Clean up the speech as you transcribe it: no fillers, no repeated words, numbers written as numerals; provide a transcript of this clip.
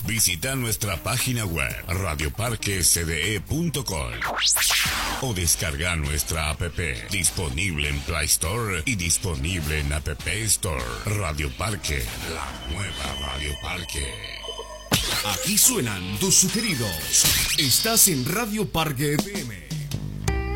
Visita nuestra página web radioparquesde.com o descarga nuestra app, disponible en Play Store y disponible en App Store. Radio Parque, la nueva Radio Parque. Aquí suenan tus sugeridos. Estás en Radio Parque FM.